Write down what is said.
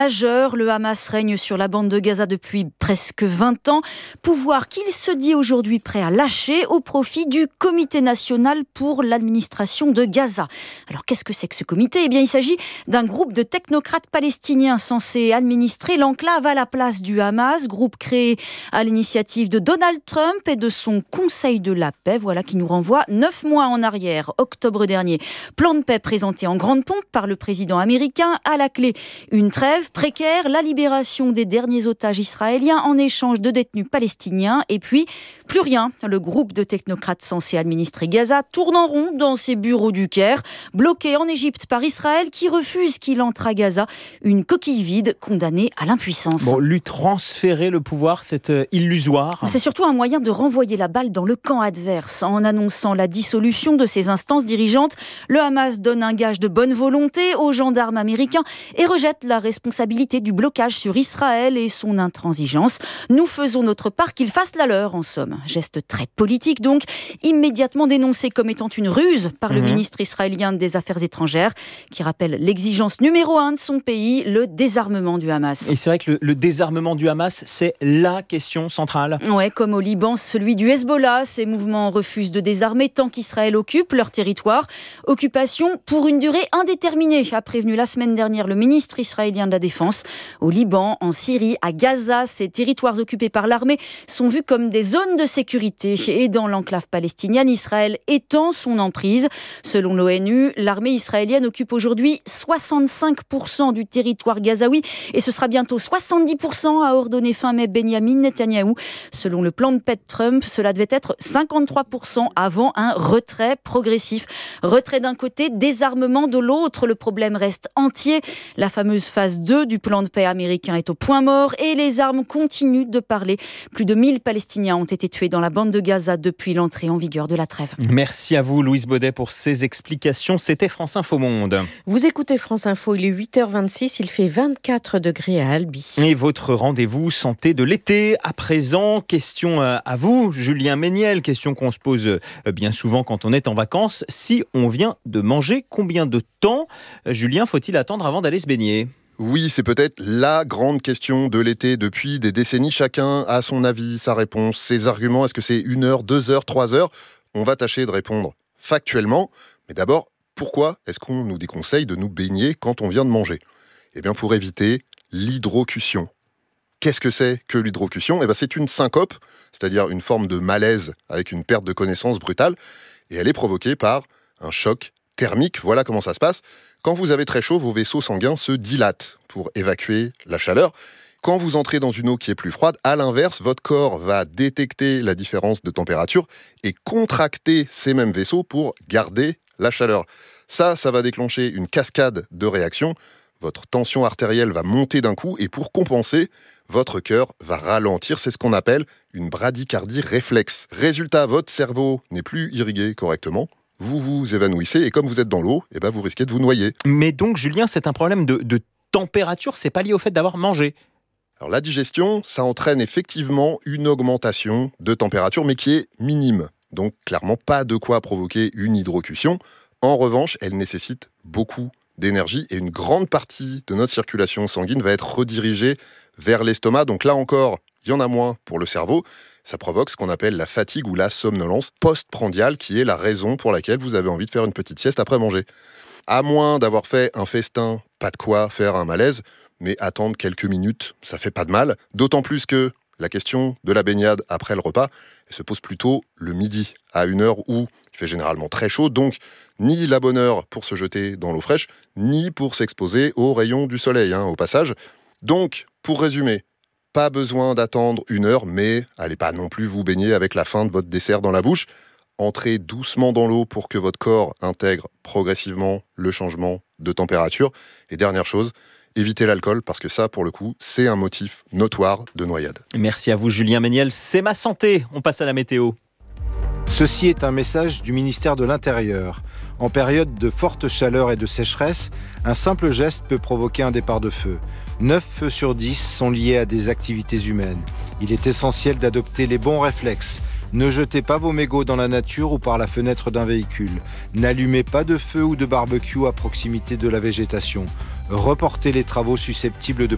majeur. Le Hamas règne sur la bande de Gaza depuis presque 20 ans. Pouvoir qu'il se dit aujourd'hui prêt à lâcher au profit du Comité national pour l'administration de Gaza. Alors qu'est-ce que c'est que ce comité ? Eh bien, il s'agit d'un groupe de technocrates palestiniens censés administrer l'enclave à la place du Hamas. Groupe créé à l'initiative de Donald Trump et de son Conseil de la paix. Voilà qui nous renvoie 9 mois en arrière, octobre dernier. Plan de paix présenté en grande pompe par le président américain. À la clé, une trêve précaire, la libération des derniers otages israéliens en échange de détenus palestiniens et puis plus rien. Le groupe de technocrates censé administrer Gaza tourne en rond dans ses bureaux du Caire, bloqué en Égypte par Israël qui refuse qu'il entre à Gaza, une coquille vide condamnée à l'impuissance. Bon, lui transférer le pouvoir, c'est illusoire. C'est surtout un moyen de renvoyer la balle dans le camp adverse. En annonçant la dissolution de ses instances dirigeantes, le Hamas donne un gage de bonne volonté aux gendarmes américains et rejette la responsabilité du blocage sur Israël et son intransigeance. Nous faisons notre part, qu'ils fassent la leur, en somme. Geste très politique donc, immédiatement dénoncé comme étant une ruse par le ministre israélien des Affaires étrangères, qui rappelle l'exigence numéro 1 de son pays, le désarmement du Hamas. Et c'est vrai que le désarmement du Hamas, c'est la question centrale. Ouais, comme au Liban, celui du Hezbollah. Ces mouvements refusent de désarmer tant qu'Israël occupe leur territoire. Occupation pour une durée indéterminée, a prévenu la semaine dernière le ministre israélien de la Défense. Au Liban, en Syrie, à Gaza, ces territoires occupés par l'armée sont vus comme des zones de sécurité. Et dans l'enclave palestinienne, Israël étend son emprise. Selon l'ONU, l'armée israélienne occupe aujourd'hui 65% du territoire gazaoui et ce sera bientôt 70%, a ordonné fin mai Benyamin Netanyahou. Selon le plan de paix de Trump, cela devait être 53% avant un retrait progressif. Retrait d'un côté, désarmement de l'autre. Le problème reste entier. La fameuse phase 2 du plan de paix américain est au point mort et les armes continuent de parler. Plus de 1000 Palestiniens ont été tués dans la bande de Gaza depuis l'entrée en vigueur de la trêve. Merci à vous, Louise Baudet, pour ces explications. C'était France Info Monde. Vous écoutez France Info, il est 8h26, il fait 24 degrés à Albi. Et votre rendez-vous santé de l'été. À présent, question à vous, Julien Méniel. Question qu'on se pose bien souvent quand on est en vacances. Si on vient de manger, combien de temps, Julien, faut-il attendre avant d'aller se baigner ? Oui, c'est peut-être la grande question de l'été. Depuis des décennies, chacun a son avis, sa réponse, ses arguments. Est-ce que c'est 1 heure, 2 heures, 3 heures ? On va tâcher de répondre factuellement. Mais d'abord, pourquoi est-ce qu'on nous déconseille de nous baigner quand on vient de manger ? Eh bien, pour éviter l'hydrocution. Qu'est-ce que c'est que l'hydrocution ? Eh bien, c'est une syncope, c'est-à-dire une forme de malaise avec une perte de connaissance brutale. Et elle est provoquée par un choc thermique. Voilà comment ça se passe. Quand vous avez très chaud, vos vaisseaux sanguins se dilatent pour évacuer la chaleur. Quand vous entrez dans une eau qui est plus froide, à l'inverse, votre corps va détecter la différence de température et contracter ces mêmes vaisseaux pour garder la chaleur. Ça va déclencher une cascade de réactions. Votre tension artérielle va monter d'un coup et pour compenser, votre cœur va ralentir. C'est ce qu'on appelle une bradycardie réflexe. Résultat, votre cerveau n'est plus irrigué correctement. Vous vous évanouissez et comme vous êtes dans l'eau, eh ben vous risquez de vous noyer. Mais donc, Julien, c'est un problème de température, c'est pas lié au fait d'avoir mangé. Alors la digestion, ça entraîne effectivement une augmentation de température, mais qui est minime. Donc clairement pas de quoi provoquer une hydrocution. En revanche, elle nécessite beaucoup d'énergie et une grande partie de notre circulation sanguine va être redirigée vers l'estomac. Donc là encore, il y en a moins pour le cerveau. Ça provoque ce qu'on appelle la fatigue ou la somnolence postprandiale, qui est la raison pour laquelle vous avez envie de faire une petite sieste après manger. À moins d'avoir fait un festin, pas de quoi faire un malaise, mais attendre quelques minutes, ça fait pas de mal. D'autant plus que la question de la baignade après le repas, elle se pose plutôt le midi, à une heure où il fait généralement très chaud, donc ni la bonne heure pour se jeter dans l'eau fraîche, ni pour s'exposer aux rayons du soleil, au passage. Donc, pour résumer, pas besoin d'attendre 1 heure, mais allez pas non plus vous baigner avec la fin de votre dessert dans la bouche. Entrez doucement dans l'eau pour que votre corps intègre progressivement le changement de température. Et dernière chose, évitez l'alcool parce que ça, pour le coup, c'est un motif notoire de noyade. Merci à vous, Julien Méniel. C'est ma santé. On passe à la météo. Ceci est un message du ministère de l'Intérieur. En période de forte chaleur et de sécheresse, un simple geste peut provoquer un départ de feu. 9 feux sur 10 sont liés à des activités humaines. Il est essentiel d'adopter les bons réflexes. Ne jetez pas vos mégots dans la nature ou par la fenêtre d'un véhicule. N'allumez pas de feu ou de barbecue à proximité de la végétation. Reportez les travaux susceptibles de